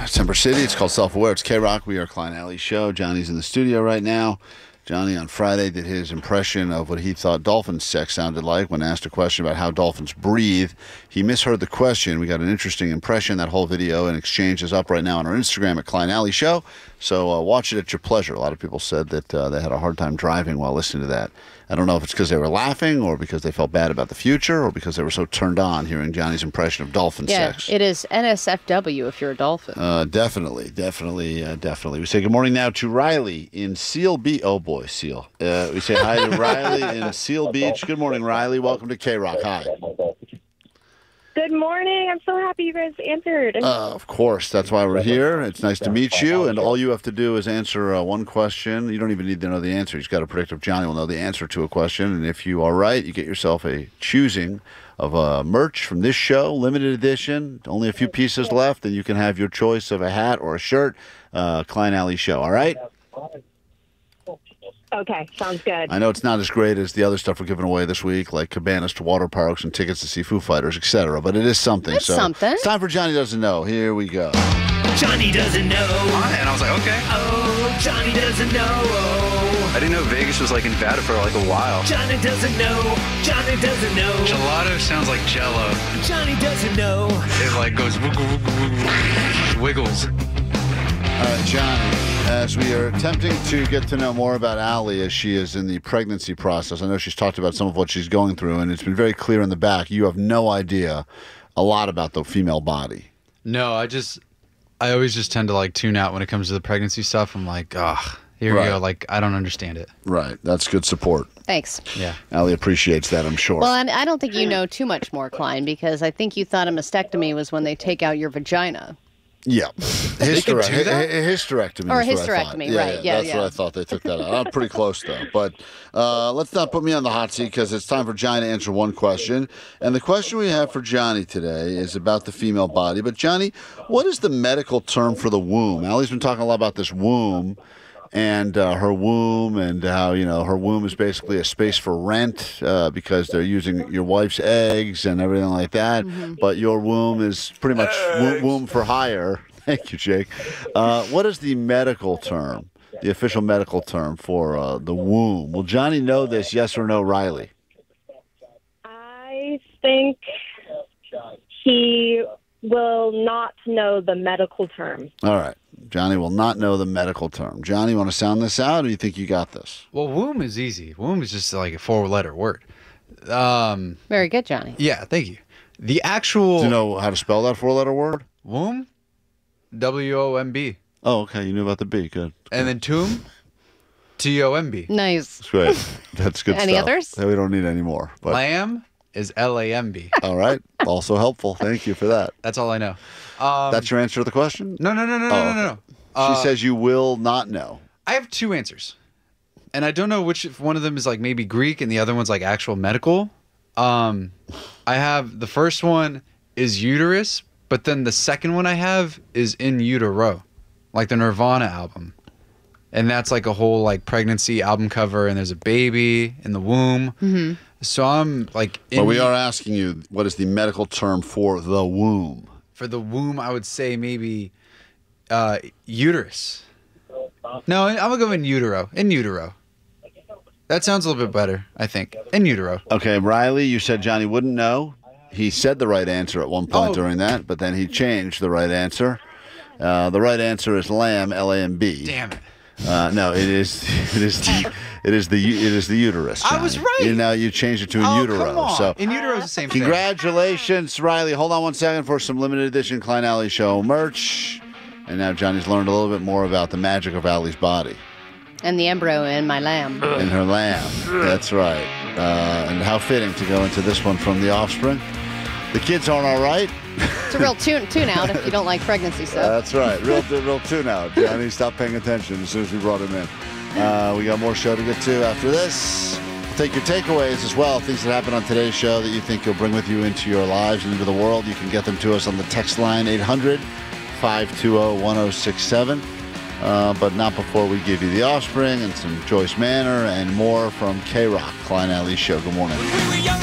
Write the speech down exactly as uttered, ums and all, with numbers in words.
Timber City. It's called Self-Aware. It's K-Rock. We are Klein Alley Show. Johnny's in the studio right now. Johnny on Friday did his impression of what he thought dolphin sex sounded like when asked a question about how dolphins breathe. He misheard the question. We got an interesting impression. That whole video and exchange is up right now on our Instagram at Klein Alley Show. So uh, watch it at your pleasure. A lot of people said that uh, they had a hard time driving while listening to that. I don't know if it's because they were laughing or because they felt bad about the future or because they were so turned on hearing Johnny's impression of dolphin yeah, sex. It is N S F W if you're a dolphin. Uh, definitely, definitely, uh, definitely. We say good morning now to Riley in Seal Beach. Oh, boy, Seal. Uh, we say hi to Riley in Seal Beach. Good morning, Riley. Welcome to K-Rock. Hi. Good morning. I'm so happy you guys answered. Uh, of course. That's why we're here. It's nice to meet you. And all you have to do is answer uh, one question. You don't even need to know the answer. You just got to predict if Johnny will know the answer to a question. And if you are right, you get yourself a choosing of uh, merch from this show, limited edition. Only a few pieces left, and you can have your choice of a hat or a shirt. Uh, Klein Alley Show. All right? Okay, sounds good. I know it's not as great as the other stuff we're giving away this week, like cabanas to water parks and tickets to see Foo Fighters, et cetera. But it is something. It's so something. It's time for Johnny Doesn't Know. Here we go. Johnny doesn't know. And I was like, okay. Oh, Johnny doesn't know. Oh, I didn't know Vegas was like in Nevada for like a while. Johnny doesn't know. Johnny doesn't know. Gelato sounds like Jello. Johnny doesn't know. It like goes wiggle, wiggle, wiggle, wiggles. All right, Johnny, as we are attempting to get to know more about Allie as she is in the pregnancy process, I know she's talked about some of what she's going through, and it's been very clear in the back. You have no idea a lot about the female body. No, I just, I always just tend to like tune out when it comes to the pregnancy stuff. I'm like, ah, here Right. we go. Like, I don't understand it. Right. That's good support. Thanks. Yeah. Allie appreciates that, I'm sure. Well, and I don't think you know too much more, Klein, because I think you thought a mastectomy was when they take out your vagina. Yeah. Hystere- do that? hy- hy- hysterectomy. Or is what I thought. hysterectomy, right, yeah, That's yeah. what I thought. They took that out. I'm pretty close, though. But uh, let's not put me on the hot seat because it's time for Johnny to answer one question. And the question we have for Johnny today is about the female body. But, Johnny, what is the medical term for the womb? Allie's been talking a lot about this womb and uh, her womb and how, you know, her womb is basically a space for rent uh, because they're using your wife's eggs and everything like that. Mm-hmm. But your womb is pretty much wo- womb for hire. Thank you, Jake. Uh, what is the medical term, the official medical term for uh, the womb? Will Johnny know this, yes or no, Riley? I think he will not know the medical term. All right. Johnny will not know the medical term. Johnny, you want to sound this out, or do you think you got this? Well, womb is easy. Womb is just like a four-letter word. Um, Very good, Johnny. yeah, thank you. The actual Do you know how to spell that four-letter word? womb, W O M B, Oh, okay. You knew about the B. Good. and then tomb, T O M B. Nice. That's great. That's good Any stuff. others? We don't need any more. But Lamb is L A M B. all right. Also helpful. Thank you for that. That's all I know. Um, That's your answer to the question? no, no, no, no, Oh, no, no, no, no. She Uh, says you will not know. I have two answers, and I don't know which if one of them is like maybe Greek and the other one's like actual medical. Um, I have the first one is uterus, but then the second one I have is in utero, like the Nirvana album, and that's like a whole like pregnancy album cover, and there's a baby in the womb. Mm-hmm. So I'm like, in But we are asking you, what is the medical term for the womb? for the womb. I would say maybe uh, uterus. No, I'm gonna go in utero. In utero. That sounds a little bit better, I think. In utero. Okay, Riley, you said Johnny wouldn't know. He said the right answer at one point Oh. during that, but then he changed the right answer. Uh, the right answer is lamb, L A M B. Damn it. Uh, no, it is it is the it is the u- it is the uterus. I was Johnny. right. You know, you changed it to in Oh, utero. come on. So In utero is the same thing. congratulations, Riley. Hold on one second for some limited edition Klein Alley Show merch. And now Johnny's learned a little bit more about the magic of Allie's body. And the embryo in my lamb. In her lamb. That's right. Uh, and how fitting to go into this one from The Offspring. The kids aren't all right. It's a real tune, tune out if you don't like pregnancy stuff. That's right. Real, real tune out. Johnny, stop paying attention as soon as we brought him in. Uh, we got more show to get to after this. We'll take your takeaways as well, things that happened on today's show that you think you'll bring with you into your lives and into the world. You can get them to us on the text line eight hundred, five two zero, one zero six seven. Uh, but not before we give you The Offspring and some Joyce Manor and more from K-Rock, Klein Alley Show. Good morning.